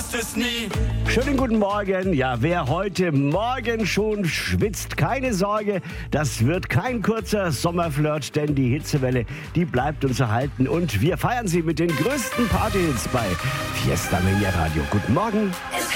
weißt es nie. Schönen guten Morgen. Ja, wer heute Morgen schon schwitzt, keine Sorge, das wird kein kurzer Sommerflirt, denn die Hitzewelle, die bleibt uns erhalten und wir feiern sie mit den größten Partyhits bei Fiesta Mania Radio. Guten Morgen. Es